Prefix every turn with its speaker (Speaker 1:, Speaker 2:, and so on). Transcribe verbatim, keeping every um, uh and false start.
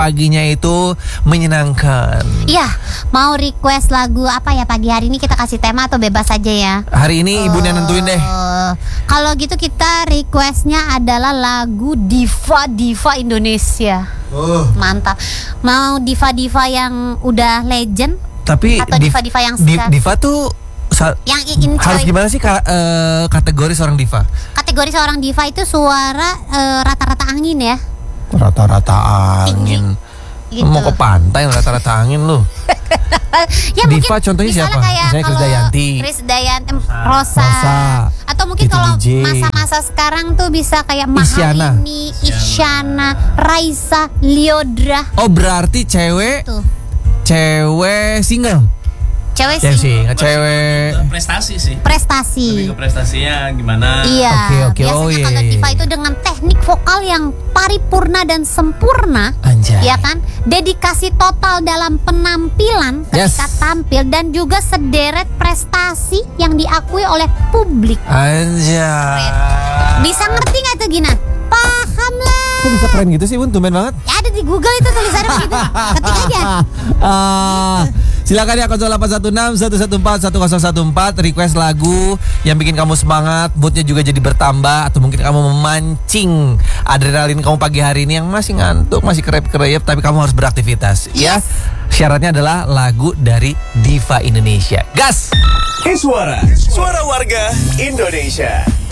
Speaker 1: paginya itu menyenangkan.
Speaker 2: Iya, mau request lagu apa ya pagi hari ini, kita kasih tema atau bebas aja ya?
Speaker 1: Hari ini ibunya
Speaker 2: Uh,
Speaker 1: nentuin deh.
Speaker 2: Kalau gitu kita requestnya adalah lagu diva-diva Indonesia.
Speaker 1: Oh.
Speaker 2: Mantap. Mau diva-diva yang udah legend
Speaker 1: Tapi
Speaker 2: atau
Speaker 1: div-
Speaker 2: diva-diva yang
Speaker 1: di-
Speaker 2: sekarang?
Speaker 1: diva tuh sa-
Speaker 2: Yang in
Speaker 1: harus gimana sih ka- eh, kategori seorang diva?
Speaker 2: Kategori seorang diva itu suara eh, rata-rata angin ya.
Speaker 1: Rata-rata angin.
Speaker 2: Gitu.
Speaker 1: Mau ke pantai rata-rata angin lu.
Speaker 2: Ya,
Speaker 1: diva
Speaker 2: mungkin
Speaker 1: contohnya
Speaker 2: misalnya
Speaker 1: siapa?
Speaker 2: Kayak
Speaker 1: Misalnya
Speaker 2: kalau
Speaker 1: Krisdayanti.
Speaker 2: Krisdayanti, Rosa.
Speaker 1: Rosa.
Speaker 2: Atau mungkin
Speaker 1: Titi
Speaker 2: kalau
Speaker 1: D J.
Speaker 2: masa-masa sekarang tuh bisa kayak
Speaker 1: Isyana.
Speaker 2: Mahalini, Isyana, Raisa, Liodra.
Speaker 1: Oh berarti cewek
Speaker 2: Tuh.
Speaker 1: cewek single.
Speaker 2: Cewek
Speaker 1: Ya
Speaker 2: sih.
Speaker 1: sih, cewek
Speaker 3: Prestasi sih.
Speaker 2: Prestasi.
Speaker 3: Lebih ke prestasinya gimana?
Speaker 2: Iya.
Speaker 1: Oke, oke.
Speaker 2: Biasanya
Speaker 1: Oh, iya,
Speaker 2: kalau
Speaker 1: iya,
Speaker 2: diva
Speaker 1: iya.
Speaker 2: itu dengan teknik vokal yang paripurna dan sempurna.
Speaker 1: Anjay.
Speaker 2: Ya kan? Dedikasi total dalam penampilan
Speaker 1: Yes.
Speaker 2: ketika tampil dan juga sederet prestasi yang diakui oleh publik.
Speaker 1: Anjay.
Speaker 2: Bisa ngerti nggak tuh Gina? Paham lah.
Speaker 1: Kok bisa keren gitu sih, Bun? Tumben banget.
Speaker 2: Ya ada di Google itu tulisannya begitu. Ketik aja.
Speaker 1: Ah, silakan ya nol delapan satu enam satu satu empat satu nol satu empat request lagu yang bikin kamu semangat, moodnya juga jadi bertambah, atau mungkin kamu memancing adrenalin kamu pagi hari ini yang masih ngantuk, masih kerep-kerep, tapi kamu harus beraktivitas. Ya, syaratnya adalah lagu dari Diva Indonesia. Gas.
Speaker 4: Iswara, suara warga Indonesia.